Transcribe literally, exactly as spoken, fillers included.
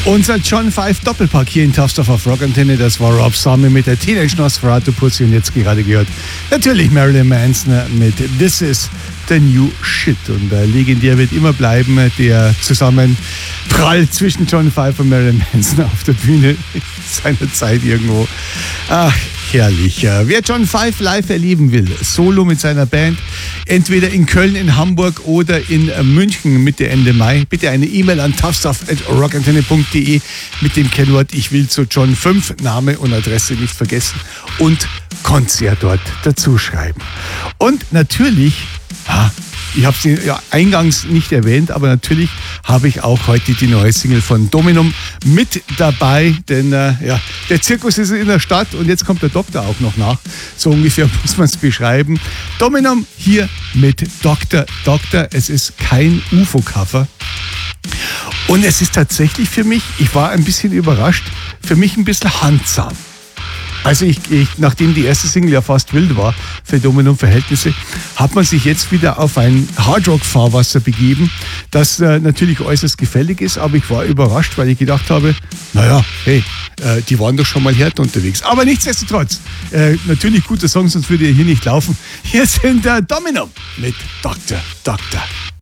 Unser John Five Doppelpack hier in Tough Stuff auf Rock Antenne, das war Rob Zombie mit der Teenage Nosferatu Pussy und jetzt gerade gehört natürlich Marilyn Manson mit This Is the New Shit. Und äh, legendär wird immer bleiben der Zusammenprall zwischen John Five und Marilyn Manson auf der Bühne seiner Zeit irgendwo. Ach, herrlich. Wer John Five live erleben will, solo mit seiner Band, entweder in Köln, in Hamburg oder in München Mitte, Ende Mai, bitte eine E-Mail an toughstuff at rockantenne punkt de mit dem Kennwort Ich will zu John Five, Name und Adresse nicht vergessen und Konzert dort dazu schreiben. Und natürlich, ha, ich habe es ja eingangs nicht erwähnt, aber natürlich habe ich auch heute die neue Single von Dominum mit dabei, denn äh, ja, der Zirkus ist in der Stadt und jetzt kommt der Doktor auch noch nach. So ungefähr muss man es beschreiben. Dominum hier mit Doktor Doktor. Es ist kein U F O-Cover. Und es ist tatsächlich für mich, ich war ein bisschen überrascht, für mich ein bisschen handsam. Also ich, ich, nachdem die erste Single ja fast wild war für Dominum-Verhältnisse, hat man sich jetzt wieder auf ein Hardrock-Fahrwasser begeben, das äh, natürlich äußerst gefällig ist, aber ich war überrascht, weil ich gedacht habe, naja, hey, äh, die waren doch schon mal härter unterwegs. Aber nichtsdestotrotz, äh, natürlich guter Song, sonst würde er hier nicht laufen. Hier sind äh, Dominum mit Doktor Doktor.